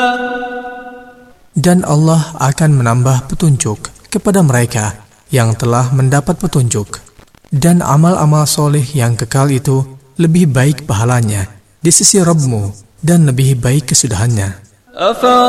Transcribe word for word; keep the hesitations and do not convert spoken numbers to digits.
Dan Allah akan menambah petunjuk kepada mereka yang telah mendapat petunjuk. Dan amal-amal soleh yang kekal itu lebih baik pahalanya di sisi Rabbmu dan lebih baik kesudahannya.